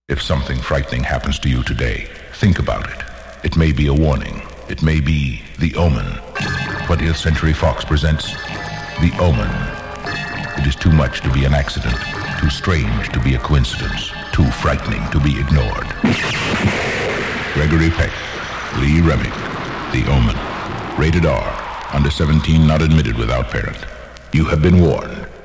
If something frightening happens to you today, think about it. It may be a warning. It may be The Omen. 20th Century Fox presents The Omen. It is too much to be an accident, too strange to be a coincidence, too frightening to be ignored. Gregory Peck, Lee Remick, The Omen. Rated R. Under 17 not admitted without parent. You have been warned.